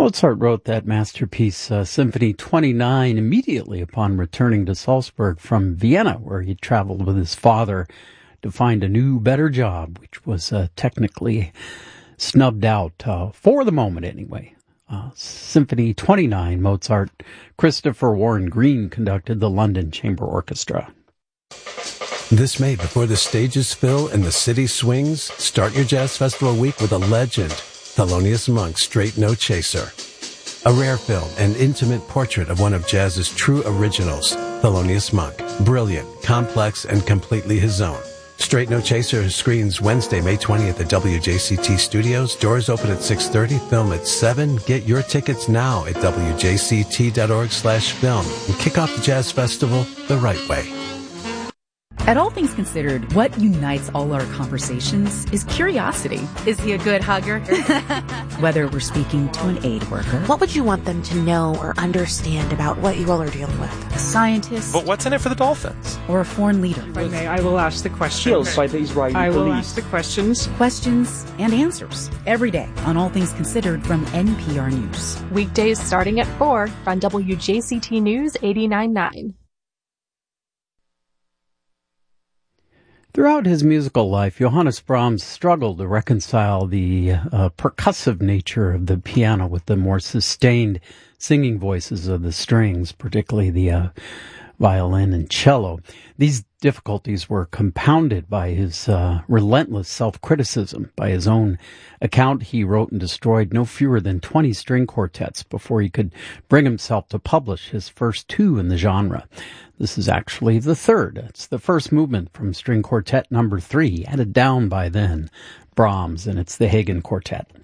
Mozart wrote that masterpiece, Symphony 29, immediately upon returning to Salzburg from Vienna, where he traveled with his father to find a new, better job, which was technically snubbed out, for the moment anyway. Symphony 29, Mozart. Christopher Warren Green conducted the London Chamber Orchestra. This May, before the stages fill and the city swings, start your Jazz Festival week with a legend, Thelonious Monk, Straight No Chaser. A rare film and intimate portrait of one of jazz's true originals, Thelonious Monk. Brilliant, complex, and completely his own. Straight No Chaser screens Wednesday, May 20th at WJCT Studios. Doors open at 6:30, film at 7. Get your tickets now at WJCT.org/film and kick off the Jazz Festival the right way. At All Things Considered, what unites all our conversations is curiosity. Is he a good hugger? Whether we're speaking to an aid worker, what would you want them to know or understand about what you all are dealing with? a scientist, But what's in it for the Dolphins? or a foreign leader. If I may, I will ask the questions. Killed by the Israeli I will police. ask the questions. Questions and answers every day on All Things Considered from NPR News. Weekdays starting at 4 on WJCT News 89.9. Throughout his musical life, Johannes Brahms struggled to reconcile the percussive nature of the piano with the more sustained singing voices of the strings, particularly the violin and cello. These difficulties were compounded by his relentless self-criticism. By his own account, he wrote and destroyed no fewer than 20 string quartets before he could bring himself to publish his first two in the genre. This is actually the third. It's the first movement from String Quartet number 3, added down by then, Brahms, and it's the Hagen Quartet.